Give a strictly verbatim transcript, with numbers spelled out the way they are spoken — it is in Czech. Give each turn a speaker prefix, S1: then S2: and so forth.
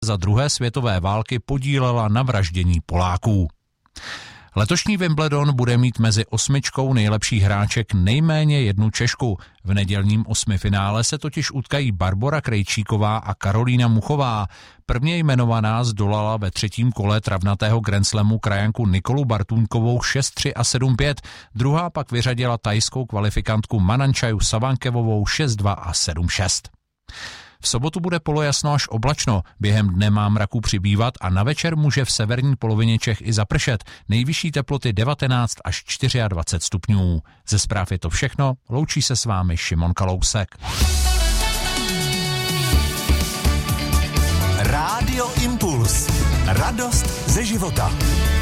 S1: za druhé světové války podílela na vraždění Poláků. Letošní Wimbledon bude mít mezi osmičkou nejlepších hráček nejméně jednu Češku. V nedělním osmifinále se totiž utkají Barbora Krejčíková a Karolína Muchová. Prvně jmenovaná zdolala ve třetím kole travnatého Grand Slamu krajanku Nikolu Bartůňkovou šest tři a sedm pět. Druhá pak vyřadila thajskou kvalifikantku Manančaju Savankevovou šest dva a sedm šest. V sobotu bude polojasno až oblačno, během dne má mraku přibývat a na večer může v severní polovině Čech i zapršet. Nejvyšší teploty devatenáct až dvacet čtyři stupňů. Ze zpráv je to všechno, loučí se s vámi Šimon Kalousek.
S2: Rádio Impuls. Radost ze života.